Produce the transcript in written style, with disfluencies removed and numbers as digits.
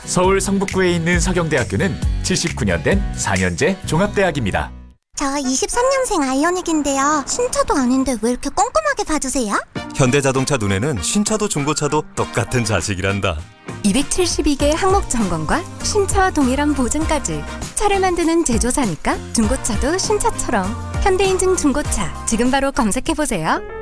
서울 성북구에 있는 서경대학교는 79년 된 4년제 종합대학입니다. 저 23년생 아이오닉인데요. 신차도 아닌데 왜 이렇게 꼼꼼하게 봐주세요? 현대자동차 눈에는 신차도 중고차도 똑같은 자식이란다. 272개 항목 점검과 신차와 동일한 보증까지. 차를 만드는 제조사니까 중고차도 신차처럼. 현대인증 중고차 지금 바로 검색해보세요.